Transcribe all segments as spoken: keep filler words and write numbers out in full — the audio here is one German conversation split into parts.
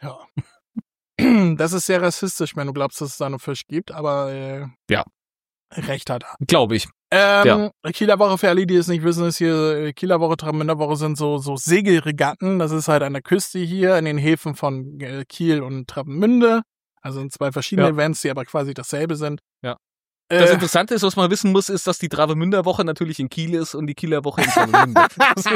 Ja. Das ist sehr rassistisch, wenn du glaubst, dass es da einen Fisch gibt, aber äh, ja. Recht hat er. Glaube ich. Ähm, ja. Kieler Woche, für alle, die es nicht wissen, ist hier, Kieler Woche, Travemünder Woche sind so, so Segelregatten. Das ist halt an der Küste hier, in den Häfen von Kiel und Travemünde. Also sind zwei verschiedene ja. Events, die aber quasi dasselbe sind. Ja. Das äh, Interessante ist, was man wissen muss, ist, dass die Travemünder Woche natürlich in Kiel ist und die Kieler Woche in Travemünde.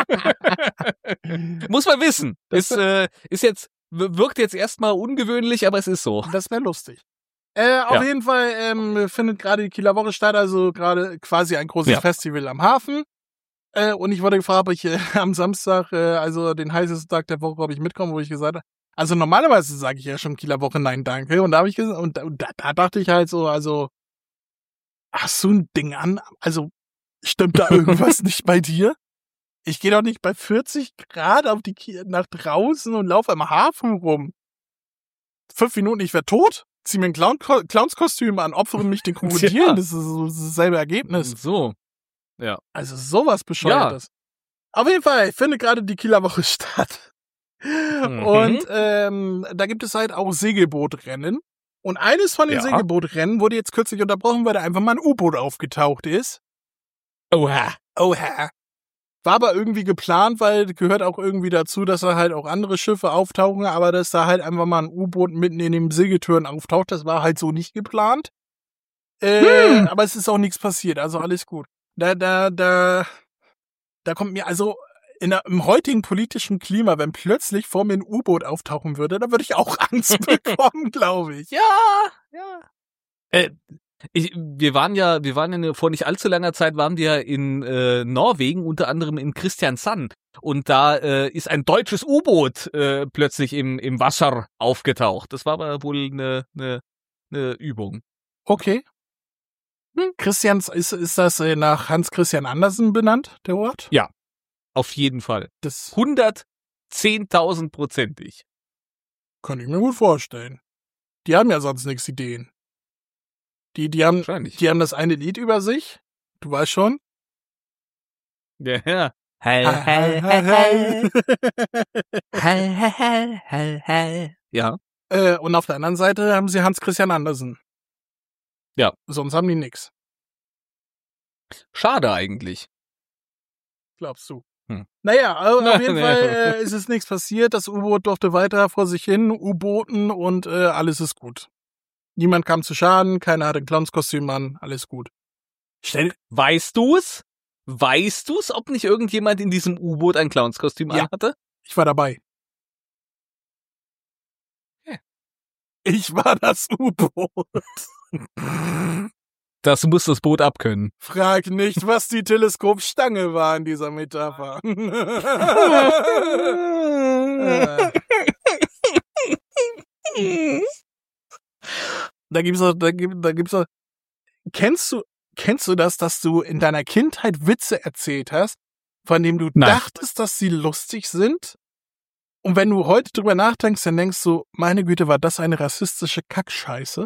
Muss man wissen. Das ist, äh, ist jetzt, wirkt jetzt erstmal ungewöhnlich, aber es ist so. Das wäre lustig. Äh, auf ja. jeden Fall ähm, findet gerade die Kieler Woche statt, also gerade quasi ein großes ja. Festival am Hafen. Äh, und ich wurde gefragt, ob ich äh, am Samstag, äh, also den heißesten Tag der Woche, ob ich mitkomme, wo ich gesagt habe, also normalerweise sage ich ja schon Kieler Woche, nein, danke. Und da habe ich gesagt, und, und da, da dachte ich halt so, also hast du ein Ding an? Also stimmt da irgendwas nicht bei dir? Ich gehe doch nicht bei vierzig Grad auf die Kie- nach draußen und laufe am Hafen rum. Fünf Minuten, ich werde tot. Zieh mir ein Clown- Clownskostüm an, opfere mich den Krokodilen. Ja. Das ist so dasselbe Ergebnis. So. Ja. Also sowas Bescheuertes. Ja. Auf jeden Fall findet gerade die Kieler Woche statt. Mhm. Und ähm, da gibt es halt auch Segelbootrennen. Und eines von den ja. Segelbootrennen wurde jetzt kürzlich unterbrochen, weil da einfach mal ein U-Boot aufgetaucht ist. Oha. Oha. War aber irgendwie geplant, weil gehört auch irgendwie dazu, dass da halt auch andere Schiffe auftauchen, aber dass da halt einfach mal ein U-Boot mitten in den Segeltüren auftaucht, das war halt so nicht geplant. Äh, hm. Aber es ist auch nichts passiert, also alles gut. Da, da, da, da kommt mir, also in der, im heutigen politischen Klima, wenn plötzlich vor mir ein U-Boot auftauchen würde, dann würde ich auch Angst bekommen, glaube ich. Ja, ja. Äh, Ich, wir waren ja, wir waren ja vor nicht allzu langer Zeit, waren wir in äh, Norwegen, unter anderem in Kristiansand. Und da äh, ist ein deutsches U-Boot äh, plötzlich im, im Wasser aufgetaucht. Das war aber wohl eine, eine, eine Übung. Okay. Hm. Christians, ist, ist das äh, nach Hans Christian Andersen benannt, der Ort? Ja, auf jeden Fall. Das hundertzehntausend-prozentig. Kann ich mir gut vorstellen. Die haben ja sonst nichts Ideen. Die, die haben, die haben das eine Lied über sich. Du weißt schon. Ja, ja. Hell, hell, hell, hell. Hell, hell, hell, hell. Ja. Äh, und auf der anderen Seite haben sie Hans Christian Andersen. Ja. Sonst haben die nix. Schade eigentlich. Glaubst du? Hm. Naja, auf jeden Fall äh, ist es nichts passiert. Das U-Boot durfte weiter vor sich hin, U-Booten und äh, alles ist gut. Niemand kam zu Schaden, keiner hatte ein Clownskostüm an, alles gut. Stell, weißt du's? Weißt du's, ob nicht irgendjemand in diesem U-Boot ein Clownskostüm ja. anhatte? Ich war dabei. Ja. Ich war das U-Boot. Das muss das Boot abkönnen. Frag nicht, was die Teleskopstange war in dieser Metapher. Da gibt's auch, da gibt, da gibt's auch, kennst du, kennst du das, dass du in deiner Kindheit Witze erzählt hast, von denen du Nein. dachtest, dass sie lustig sind? Und wenn du heute drüber nachdenkst, dann denkst du, meine Güte, war das eine rassistische Kackscheiße?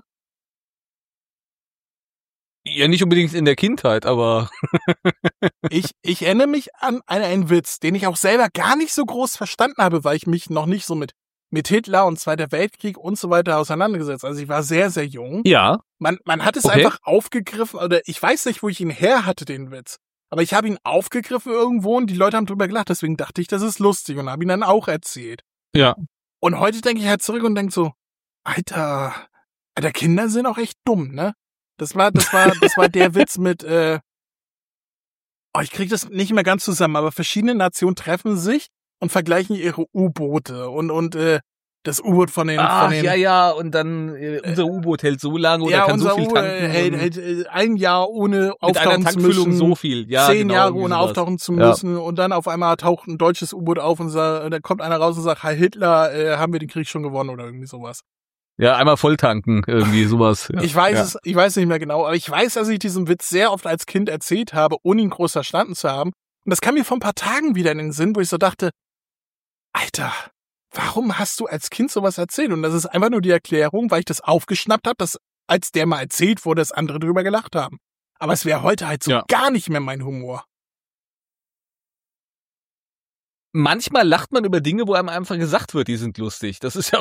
Ja, nicht unbedingt in der Kindheit, aber ich, ich erinnere mich an einen Witz, den ich auch selber gar nicht so groß verstanden habe, weil ich mich noch nicht so mit mit Hitler und Zweiter Weltkrieg und so weiter auseinandergesetzt. Also ich war sehr, sehr jung. Ja. Man, man hat es Okay. einfach aufgegriffen, oder ich weiß nicht, wo ich ihn her hatte, den Witz. Aber ich habe ihn aufgegriffen irgendwo und die Leute haben drüber gelacht. Deswegen dachte ich, das ist lustig und habe ihn dann auch erzählt. Ja. Und heute denke ich halt zurück und denke so, Alter, Alter, Kinder sind auch echt dumm, ne? Das war, das war, das war der Witz mit, äh, oh, ich krieg das nicht mehr ganz zusammen, aber verschiedene Nationen treffen sich und vergleichen ihre U-Boote und, und, äh, das U-Boot von den, Ach, von den, ja, ja, und dann, äh, unser U-Boot hält so lange oder ja, kann so unser viel U- tanken. hält, hält äh, ein Jahr ohne mit auftauchen einer zu Tankfüllung müssen. so viel. Ja, Zehn genau, Jahre irgendwie ohne sowas. auftauchen zu Ja. müssen und dann auf einmal taucht ein deutsches U-Boot auf und sa- da kommt einer raus und sagt, Heil Hitler, äh, haben wir den Krieg schon gewonnen oder irgendwie sowas. Ja, einmal volltanken, irgendwie sowas. Ja. Ich weiß ja. es, ich weiß nicht mehr genau, aber ich weiß, dass ich diesen Witz sehr oft als Kind erzählt habe, ohne ihn groß verstanden zu haben. Und das kam mir vor ein paar Tagen wieder in den Sinn, wo ich so dachte, Alter, warum hast du als Kind sowas erzählt? Und das ist einfach nur die Erklärung, weil ich das aufgeschnappt habe, dass als der mal erzählt wurde, dass andere drüber gelacht haben. Aber es wäre heute halt so Ja. gar nicht mehr mein Humor. Manchmal lacht man über Dinge, wo einem einfach gesagt wird, die sind lustig. Das ist ja